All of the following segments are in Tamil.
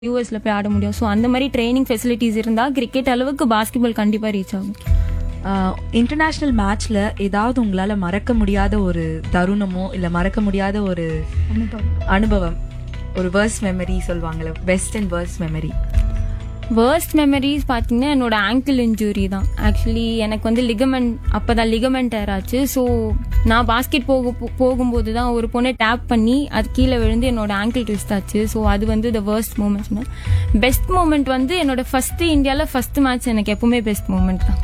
யூஎஸ்ல போய் ஆட முடியும். ஸோ அந்த மாதிரி ட்ரைனிங் ஃபெசிலிட்டிஸ் இருந்தால் கிரிக்கெட் அளவுக்கு பாஸ்கெட்பால் கண்டிப்பாக ரீச் ஆகும். இன்டர்நேஷ்னல் மேட்ச்ல ஏதாவது உங்களால மறக்க முடியாத ஒரு தருணமோ இல்ல மறக்க முடியாத ஒரு அனுபவம், ஒரு வேர்ஸ்ட் மெமரி சொல்லுவாங்கல்ல, best and worst memory? Worst memories பார்த்தீங்கன்னா என்னோட ஆங்கிள் இன்ஜுரி தான். ஆக்சுவலி எனக்கு வந்து லிகமெண்ட் அப்போ தான் லிகமெண்ட் டயர் ஆச்சு. ஸோ நான் பாஸ்கெட் போகும்போது தான் ஒரு பொண்ணை டேப் பண்ணி அது கீழே விழுந்து என்னோட ஆங்கிள் ட்விஸ்ட் ஆச்சு. ஸோ அது வந்து த வேர்ஸ்ட் மூமெண்ட்ஸ்னு. பெஸ்ட் மூமெண்ட் வந்து என்னோட இந்தியாவில் ஃபர்ஸ்ட் மேட்ச் எனக்கு எப்பவுமே பெஸ்ட் மூமெண்ட் தான்.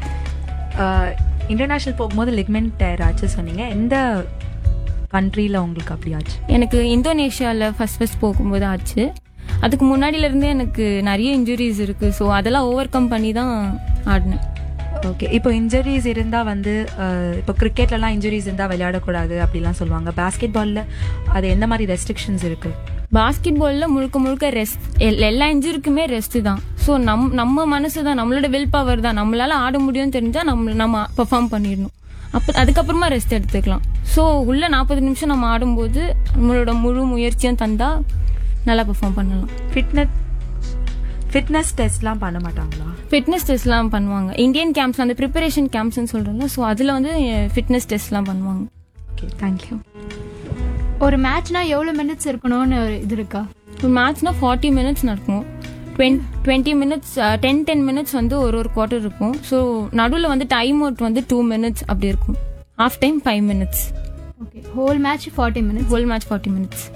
இன்டர்நேஷ்னல் போகும்போது லிகமெண்ட் டயர் ஆச்சு சொன்னீங்க. எந்த கண்ட்ரியில் உங்களுக்கு அப்படி ஆச்சு? எனக்கு இந்தோனேஷியாவில் ஃபர்ஸ்ட் போகும்போது ஆச்சு. அதுக்கு முன்னாடியிலேருந்தே எனக்கு நிறைய இன்ஜுரிஸ் இருக்குது. ஸோ அதெல்லாம் ஓவர் கம் பண்ணி தான் ஆடினேன். ஓகே, இப்போ இன்ஜுரிஸ் இருந்தால் வந்து இப்போ கிரிக்கெட்லலாம் இன்ஜுரிஸ் இருந்தால் விளையாடக்கூடாது அப்படிலாம் சொல்லுவாங்க. பாஸ்கெட் பாலில் அது எந்த மாதிரி ரெஸ்ட்ரிக்ஷன்ஸ் இருக்குது? பாஸ்கெட் பாலில் முழுக்க ரெஸ்ட், எல்லா இன்ஜுரிக்குமே ரெஸ்ட் தான். ஸோ நம்ம மனசு தான், நம்மளோட வில் பவர் தான். நம்மளால ஆட முடியும்னு தெரிஞ்சால் நம்ம பெர்ஃபார்ம் பண்ணிடணும். அதுக்கப்புறமா ரெஸ்ட் எடுத்துக்கலாம். ஸோ உள்ள 40 நிமிஷம் நம்ம ஆடும்போது நம்மளோட முழு முயற்சியும் தந்தால் நல்லா பெர்ஃபார்ம் பண்ணலாம். ஃபிட்னஸ் டெஸ்ட்லாம் பண்ண மாட்டாங்களா? ஃபிட்னஸ் டெஸ்ட்லாம் பண்ணுவாங்க. இந்தியன் கேம்ப்ஸ், அந்த ப்ரிப்பரேஷன் கேம்ப்ஸ்ன்னு சொல்கிறோம்ல, ஸோ அதில் வந்து ஃபிட்னஸ் டெஸ்ட்லாம் பண்ணுவாங்க. Okay, thank you. ஒரு மேட்ச்னா எவ்வளோ மினிட்ஸ் இருக்கணும்னு ஒரு இது இருக்கா? ஒரு மேட்ச்னா 40 மினிட்ஸ் நடக்கும். 20 மினிட்ஸ் 10 மினிட்ஸ் வந்து ஒரு குவார்ட்டர் இருக்கும். ஸோ நடுவில் வந்து டைம் அவுட் வந்து 2 மினிட்ஸ் அப்படி இருக்கும். Half time 5 minutes. Okay, whole match 40 minutes. Whole match 40 minutes.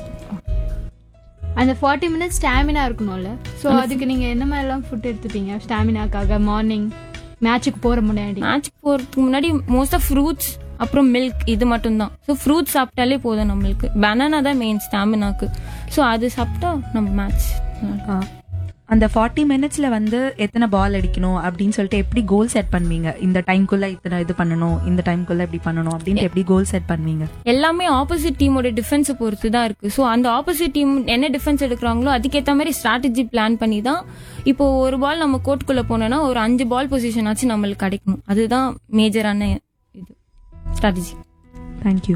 அந்த 40 மினிட்ஸ் ஸ்டாமினா இருக்கணும்ல. ஸோ அதுக்கு நீங்கள் என்ன மாதிரிலாம் ஃபுட் எடுத்துப்பீங்க ஸ்டாமினாக்காக? மார்னிங் மேட்சுக்கு போகிறதுக்கு முன்னாடி மோஸ்ட்டாக ஃப்ரூட்ஸ் அப்புறம் மில்க், இது மட்டும்தான். ஸோ ஃப்ரூட்ஸ் சாப்பிட்டாலே போதும் நம்மளுக்கு. பனானா தான் மெயின் ஸ்டாமினாக்கு. ஸோ அது சாப்பிட்டா நம்ம மேட்ச். அந்த 40 மினிட்ஸ்ல வந்து எத்தனை பால் அடிக்கணும் அப்படின்னு சொல்லிட்டு எப்படி கோல் செட் பண்ணுவீங்க? இந்த டைம்குள்ள இத்தனை இது பண்ணணும், இந்த டைம்குள்ள இப்படி பண்ணணும் அப்படின்னு எப்படி கோல் செட் பண்ணுவீங்க? எல்லாமே ஆப்போசிட் டீமோட டிஃபென்ஸை பொறுத்து தான் இருக்கு. ஸோ அந்த ஆப்போசிட் டீம் என்ன டிஃபென்ஸ் எடுக்கிறாங்களோ அதுக்கேற்ற மாதிரி ஸ்ட்ராட்டஜி பிளான் பண்ணி தான். இப்போ ஒரு பால் நம்ம கோர்ட்டுக்குள்ள போனோம்னா ஒரு 5 பால் பொசிஷன் ஆச்சு நம்மளுக்கு கிடைக்கணும். அதுதான் மேஜரான இது ஸ்ட்ராட்டஜி. தேங்க்யூ.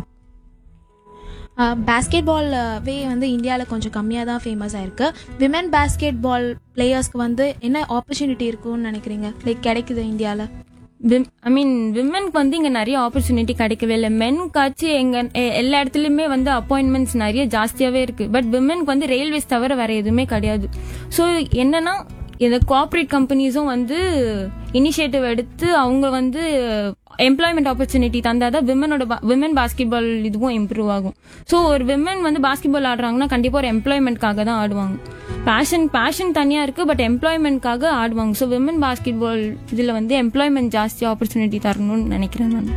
பேஸ்கெட் பால்வே வந்து இந்தியாவில் கொஞ்சம் கம்மியாக தான் ஃபேமஸ் ஆயிருக்கு. விமன் பேஸ்கெட் பால் பிளேயர்ஸ்க்கு வந்து என்ன ஆப்பர்ச்சுனிட்டி இருக்குன்னு நினைக்கிறீங்க? லைக் கிடைக்குது இந்தியாவில்? விமனுக்கு வந்து இங்கே நிறைய ஆப்பர்ச்சுனிட்டி கிடைக்கவே இல்லை. மென்காச்சு எல்லா இடத்துலையுமே வந்து அப்பாயின்மெண்ட்ஸ் நிறைய ஜாஸ்தியாகவே இருக்கு. பட் விமனுக்கு வந்து ரயில்வேஸ் தவிர வேற எதுவுமே கிடையாது. ஸோ என்னன்னா இந்த கோஆப்ரேட் கம்பெனிஸும் வந்து இனிஷியேட்டிவ் எடுத்து அவங்க வந்து எம்ப்ளாய்மெண்ட் ஆப்பர்ச்சுனிட்டி தந்தாதான் விமன் பாஸ்கெட் பால் இதுவும் இம்ப்ரூவ் ஆகும். ஸோ ஒரு விமன் வந்து பாஸ்கெட் பால் ஆடுறாங்கன்னா கண்டிப்பாக ஒரு எம்ப்ளாய்மெண்ட்காக தான் ஆடுவாங்க. பேஷன் தனியாக இருக்குது, பட் எம்ப்ளாய்மெண்ட்காக ஆடுவாங்க. ஸோ விமன் பாஸ்கெட் பால் இதில் வந்து எம்ப்ளாய்மெண்ட் ஜாஸ்தி ஆப்பர்ச்சுனிட்டி தரணும்னு நினைக்கிறேன் நான்.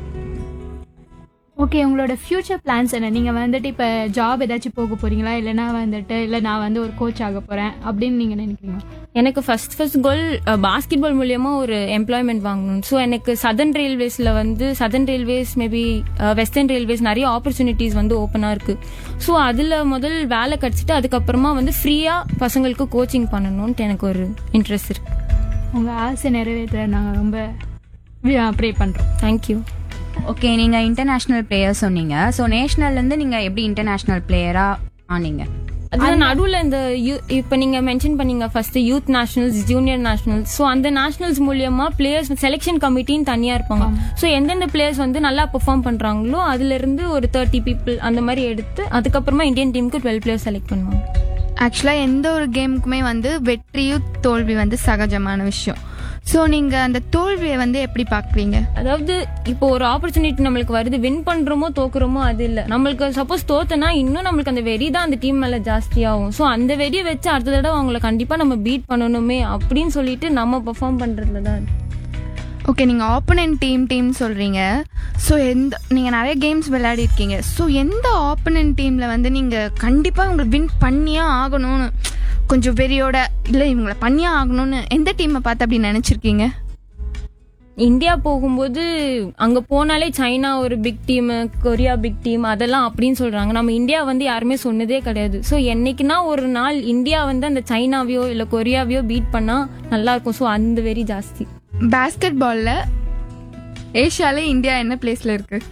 ஓகே, உங்களோட ஃபியூச்சர் பிளான்ஸ் என்ன? நீங்கள் வந்துட்டு இப்போ ஜாப் ஏதாச்சும் போக போகிறீங்களா, இல்லைனா வந்துட்டு இல்லை நான் வந்து ஒரு கோச் ஆக போகிறேன் அப்படின்னு நீங்கள் நினைக்கிறீங்களா? எனக்கு ஃபர்ஸ்ட் கோல் பாஸ்கெட் பால் மூலியமா ஒரு எம்ப்ளாய்மெண்ட் வாங்கணும். ஸோ எனக்கு southern railways maybe western railways நிறைய ஆப்பர்ச்சுனிட்டிஸ் வந்து ஓப்பனாக இருக்கு. ஸோ அதில் முதல் வேலை கிடச்சிட்டு அதுக்கப்புறமா வந்து ஃப்ரீயாக பசங்களுக்கு கோச்சிங் பண்ணணும்ட்டு எனக்கு ஒரு இன்ட்ரெஸ்ட் இருக்கு. உங்கள் ஆசை நிறைவேற்ற நாங்கள் ரொம்ப ப்ரே பண்ணுறோம். தேங்க்யூ. ஓகே, நீங்கள் இன்டர்நேஷ்னல் பிளேயர் சொன்னீங்க. ஸோ நேஷ்னல்லேருந்து நீங்கள் எப்படி இன்டர்நேஷ்னல் பிளேயராக ஆனீங்க? அதுதான் நடுவில் இந்த இப்போ நீங்கள் மென்ஷன் பண்ணீங்க first youth nationals, junior nationals. So அந்த நேஷனல்ஸ் மூலியமா பிளேயர்ஸ் செலெக்ஷன் கமிட்டின்னு தனியாக இருப்பாங்க. ஸோ எந்தெந்த பிளேயர்ஸ் வந்து நல்லா பெர்ஃபார்ம் பண்ணுறாங்களோ அதுலேருந்து ஒரு 30 பீப்புள் அந்த மாதிரி எடுத்து அதுக்கப்புறமா இந்தியன் டீமுக்கு 12 பிளேயர்ஸ் செலக்ட் பண்ணுவாங்க. ஆக்சுவலாக எந்த ஒரு கேமுக்குமே வந்து வெற்றியும் தோல்வி வந்து சகஜமான விஷயம். ஸோ நீங்கள் அந்த தோல்வியை வந்து எப்படி பார்க்குறீங்க? அதாவது இப்போ ஒரு ஆப்பர்ச்சுனிட்டி நம்மளுக்கு வருது, வின் பண்ணுறோமோ தோக்குறோமோ அது இல்லை. நம்மளுக்கு சப்போஸ் தோத்தனா இன்னும் நம்மளுக்கு அந்த வெறி தான் அந்த டீம் மேலே ஜாஸ்தியாகும். ஸோ அந்த வெறியை வச்சு அடுத்த தடவை அவங்கள கண்டிப்பாக நம்ம பீட் பண்ணணுமே அப்படின்னு சொல்லிட்டு நம்ம பெர்ஃபார்ம் பண்ணுறதுல தான். ஓகே, நீங்கள் ஆப்போனன்ட் டீம் சொல்கிறீங்க. ஸோ நீங்கள் நிறைய கேம்ஸ் விளையாடி இருக்கீங்க. ஸோ எந்த ஆப்போனன்ட் டீமில் வந்து நீங்கள் கண்டிப்பாக உங்களை வின் பண்ணியே ஆகணும்னு கொஞ்சம் வெறியோட, இல்லை இவங்களை பண்ணியே ஆகணும்னு எந்த டீமை பார்த்து அப்படி நினச்சிருக்கீங்க? இந்தியா போகும்போது அங்கே போனாலே சைனா ஒரு big team, Korea big team அதெல்லாம் அப்படின்னு சொல்கிறாங்க. நம்ம இந்தியா வந்து யாருமே சொன்னதே கிடையாது. ஸோ என்னைக்குன்னா ஒரு நாள் இந்தியா வந்து அந்த சைனாவையோ இல்லை கொரியாவையோ பீட் பண்ணால் நல்லாயிருக்கும். ஸோ அந்த வெறி ஜாஸ்தி. பேஸ்கெட் பாலில் ஏஷியாவில் இந்தியா என்ன பிளேஸில் இருக்குது?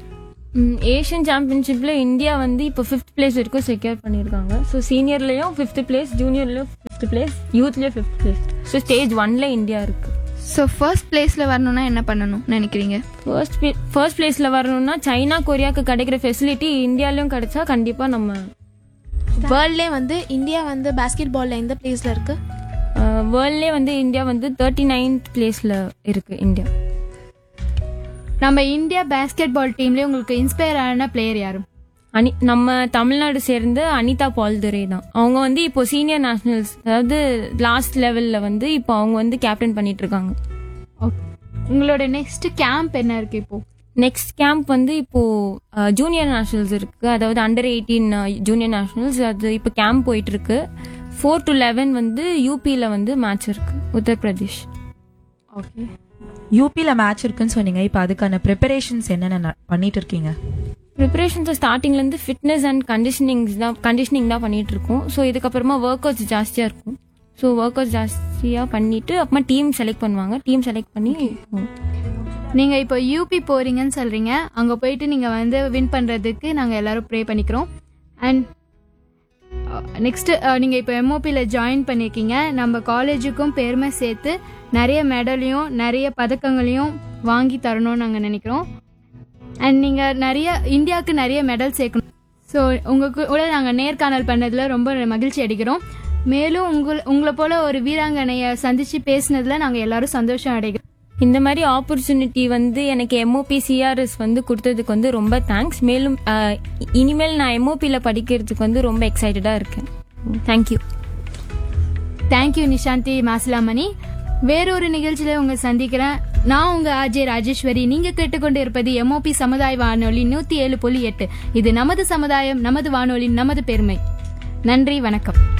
ஏஷியன் சாம்பியன்ஷிப்ல இந்தியா வந்து இப்போ 5th பிளேஸ் வரைக்கும் செக்யூர் பண்ணியிருக்காங்க. So சீனியர்லயும் 5th place, ஜூனியர்லயும் 5th place, யூத்லயும் 5th place. So stage 1ல India இருக்கு. ஸோ ஃபர்ஸ்ட் பிளேஸ்ல வரணும்னா என்ன பண்ணணும் நினைக்கிறீங்க? ஃபர்ஸ்ட் பிளேஸ்ல வரணும்னா சைனா, கொரியாவுக்கு கிடைக்கிற ஃபெசிலிட்டி இந்தியாலயும் கிடைச்சா கண்டிப்பா நம்ம வேர்ல்ட்லேயே வந்து இந்தியா வந்து பாஸ்கெட் பால்ல எந்த பிளேஸ்ல இருக்கு? வேர்ல்ட்லேயே வந்து இந்தியா வந்து 39th பிளேஸ்ல இருக்கு இந்தியா. நம்ம இந்தியா பாஸ்கெட் பால் டீம்லயே உங்களுக்கு இன்ஸ்பயர் ஆன பிளேயர் யாரு? நம்ம தமிழ்நாடு சேர்ந்த அனிதா பால்துரை தான். அவங்க வந்து இப்போ சீனியர் நேஷனல்ஸ், அதாவது லாஸ்ட் லெவல்ல வந்து இப்போ அவங்க வந்து கேப்டன் பண்ணிட்டு இருக்காங்க. உங்களோட நெக்ஸ்ட் கேம்ப் என்ன இருக்கு இப்போ? நெக்ஸ்ட் கேம்ப் வந்து இப்போ ஜூனியர் நேஷனல்ஸ் இருக்கு, அதாவது அண்டர் 18 ஜூனியர் நேஷனல்ஸ். அது இப்போ கேம்ப் போயிட்டு இருக்கு. 4 to 11 வந்து யூபியில வந்து மேட்ச் இருக்கு, உத்தரப்பிரதேஷ். ஓகே, யூபில மேட்ச் இருக்குன்னு சொன்னீங்க. இப்போ அதுக்கான ப்ரிப்பரேஷன்ஸ் என்னென்ன பண்ணிட்டு இருக்கீங்க? ப்ரிப்பரேஷன்ஸ் ஸ்டார்டிங்ல இருந்து ஃபிட்னஸ் அண்ட் கண்டிஷனிங் தான் பண்ணிட்டு இருக்கோம். ஸோ இதுக்கப்புறமா ஒர்க் அவுட்ஸ் ஜாஸ்தியா இருக்கும். ஸோ ஒர்க் அவுட்ஸ் ஜாஸ்தியா பண்ணிட்டு அப்புறமா டீம் செலக்ட் பண்ணுவாங்க. டீம் செலக்ட் பண்ணி நீங்க இப்போ யூபி போறீங்கன்னு சொல்றீங்க. அங்க போயிட்டு நீங்க வந்து வின் பண்றதுக்கு நாங்க எல்லாரும் ப்ரே பண்ணிக்கிறோம். அண்ட் நெக்ஸ்ட் நீங்க இப்போ எம்ஓபியில் ஜாயின் பண்ணியிருக்கீங்க. நம்ம காலேஜுக்கும் பெருமை சேர்த்து நிறைய மெடலையும் நிறைய பதக்கங்களையும் வாங்கி தரணும்னு நாங்கள் நினைக்கிறோம். அண்ட் நீங்கள் நிறைய இந்தியாவுக்கு நிறைய மெடல் சேர்க்கணும். ஸோ கூட நாங்கள் நேர்காணல் பண்ணதில் ரொம்ப மகிழ்ச்சி அடைகிறோம். மேலும் உங்களை போல ஒரு வீராங்கனையை சந்திச்சு பேசினதுல நாங்கள் எல்லாரும் சந்தோஷம் அடைகிறோம். இந்த மாதிரி ஆப்பர்ச்சுனிட்டி வந்து எனக்கு எம்ஓபி சிஆர்எஸ் வந்து கொடுத்ததுக்கு வந்து ரொம்ப தேங்க்ஸ். மேலும் இனிமேல் நான் எம்ஓபியில் படிக்கிறதுக்கு வந்து ரொம்ப எக்ஸைட்டடாக இருக்கேன். தேங்க்யூ. தேங்க்யூ நிஷாந்தி மாசிலாமணி. வேறொரு நிகழ்ச்சியில உங்க சந்திக்கிறேன். நான் உங்க ஆர்ஜே ராஜேஸ்வரி. நீங்க கேட்டுக்கொண்டு இருப்பது எம்ஓபி சமுதாய வானொலி 107.8. இது நமது சமுதாயம், நமது வானொலி, நமது பெருமை. நன்றி, வணக்கம்.